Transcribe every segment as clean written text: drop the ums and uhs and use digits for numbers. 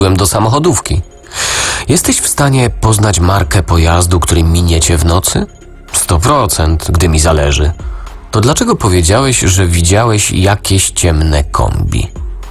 do samochodówki. Jesteś w stanie poznać markę pojazdu, którym miniecie w nocy? 100%, gdy mi zależy. To dlaczego powiedziałeś, że widziałeś jakieś ciemne kombi?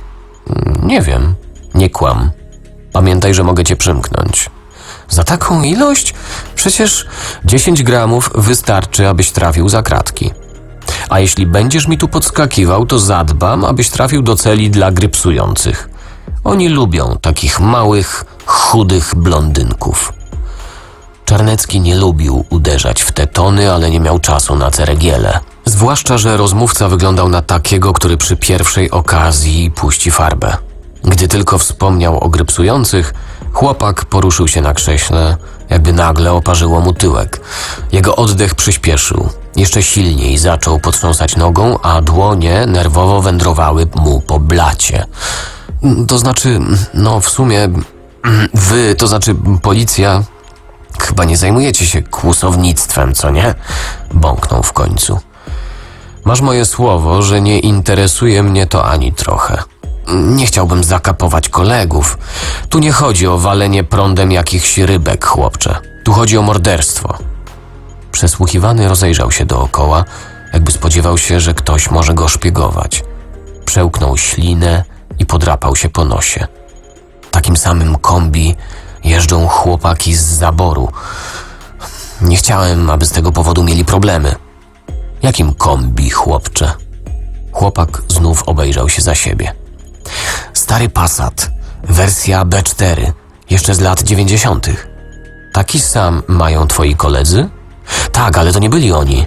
Nie wiem, nie kłam. Pamiętaj, że mogę cię przymknąć. Za taką ilość? Przecież 10 gramów wystarczy, abyś trafił za kratki. A jeśli będziesz mi tu podskakiwał, to zadbam, abyś trafił do celi dla grypsujących. Oni lubią takich małych, chudych blondynków. Czarnecki nie lubił uderzać w te tony, ale nie miał czasu na ceregiele. Zwłaszcza, że rozmówca wyglądał na takiego, który przy pierwszej okazji puści farbę. Gdy tylko wspomniał o grypsujących, chłopak poruszył się na krześle, jakby nagle oparzyło mu tyłek. Jego oddech przyspieszył. Jeszcze silniej zaczął potrząsać nogą, a dłonie nerwowo wędrowały mu po blacie. To znaczy, w sumie wy, to znaczy policja, chyba nie zajmujecie się kłusownictwem, co nie? Bąknął w końcu. Masz moje słowo, że nie interesuje mnie to ani trochę. Nie chciałbym zakapować kolegów. Tu nie chodzi o walenie prądem jakichś rybek, chłopcze. Tu chodzi o morderstwo. Przesłuchiwany rozejrzał się dookoła, jakby spodziewał się, że ktoś może go szpiegować. Przełknął ślinę i podrapał się po nosie. Takim samym kombi jeżdżą chłopaki z zaboru. Nie chciałem, aby z tego powodu mieli problemy. Jakim kombi, chłopcze? Chłopak znów obejrzał się za siebie. Stary Passat, wersja B4, jeszcze z lat 90. Taki sam mają twoi koledzy? Tak, ale to nie byli oni.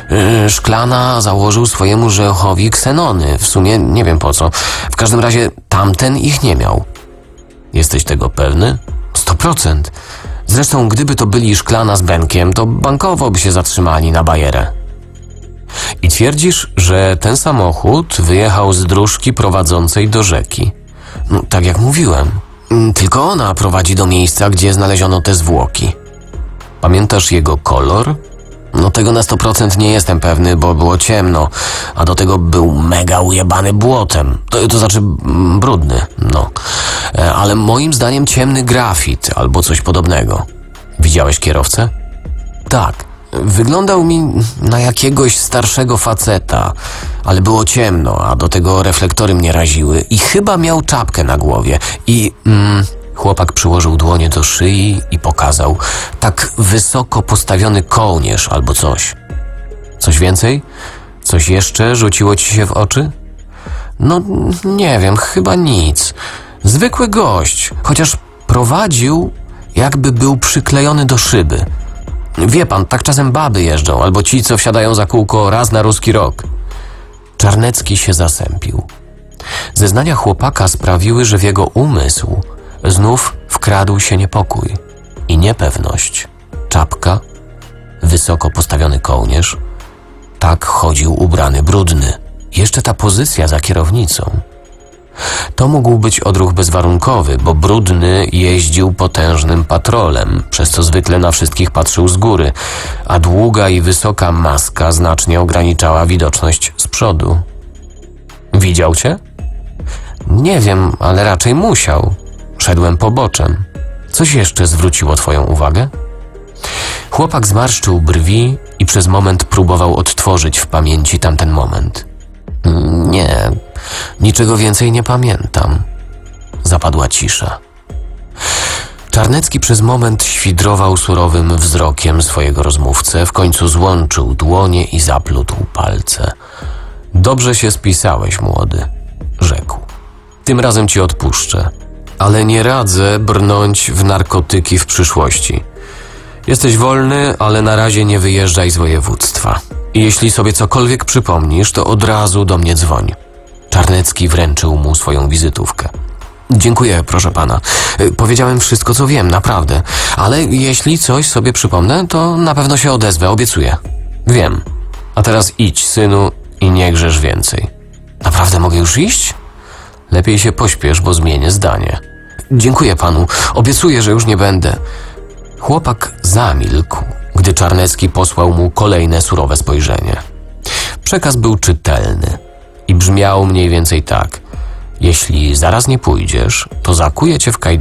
Szklana założył swojemu żechowi ksenony. W sumie nie wiem po co. W każdym razie tamten ich nie miał. Jesteś tego pewny? 100%. Zresztą gdyby to byli Szklana z Benkiem, to bankowo by się zatrzymali na bajerę. I twierdzisz, że ten samochód wyjechał z dróżki prowadzącej do rzeki. Tak jak mówiłem. Tylko ona prowadzi do miejsca, gdzie znaleziono te zwłoki. Pamiętasz jego kolor? Tego na 100% nie jestem pewny, bo było ciemno, a do tego był mega ujebany błotem. To znaczy brudny, Ale moim zdaniem ciemny grafit albo coś podobnego. Widziałeś kierowcę? Tak. Wyglądał mi na jakiegoś starszego faceta, ale było ciemno, a do tego reflektory mnie raziły i chyba miał czapkę na głowie Chłopak przyłożył dłonie do szyi i pokazał tak wysoko postawiony kołnierz albo coś. Coś więcej? Coś jeszcze rzuciło ci się w oczy? Nie wiem, chyba nic. Zwykły gość, chociaż prowadził, jakby był przyklejony do szyby. Wie pan, tak czasem baby jeżdżą, albo ci, co wsiadają za kółko raz na ruski rok. Czarnecki się zasępił. Zeznania chłopaka sprawiły, że w jego umysł znów wkradł się niepokój i niepewność. Czapka, wysoko postawiony kołnierz, tak chodził ubrany brudny. Jeszcze ta pozycja za kierownicą. To mógł być odruch bezwarunkowy, bo brudny jeździł potężnym patrolem, przez co zwykle na wszystkich patrzył z góry, a długa i wysoka maska znacznie ograniczała widoczność z przodu. Widział cię? Nie wiem, ale raczej musiał. Szedłem poboczem. Coś jeszcze zwróciło twoją uwagę? Chłopak zmarszczył brwi i przez moment próbował odtworzyć w pamięci tamten moment. Nie, niczego więcej nie pamiętam. Zapadła cisza. Czarnecki przez moment świdrował surowym wzrokiem swojego rozmówcę, w końcu złączył dłonie i zaplótł palce. Dobrze się spisałeś, młody, rzekł. Tym razem ci odpuszczę, ale nie radzę brnąć w narkotyki w przyszłości. Jesteś wolny, ale na razie nie wyjeżdżaj z województwa. I jeśli sobie cokolwiek przypomnisz, to od razu do mnie dzwoń. Czarnecki wręczył mu swoją wizytówkę. Dziękuję, proszę pana. Powiedziałem wszystko, co wiem, naprawdę. Ale jeśli coś sobie przypomnę, to na pewno się odezwę, obiecuję. Wiem. A teraz idź, synu, i nie grzesz więcej. Naprawdę mogę już iść? Lepiej się pośpiesz, bo zmienię zdanie. Dziękuję panu. Obiecuję, że już nie będę. Chłopak zamilkł, gdy Czarnecki posłał mu kolejne surowe spojrzenie. Przekaz był czytelny i brzmiał mniej więcej tak. Jeśli zaraz nie pójdziesz, to zakuję cię w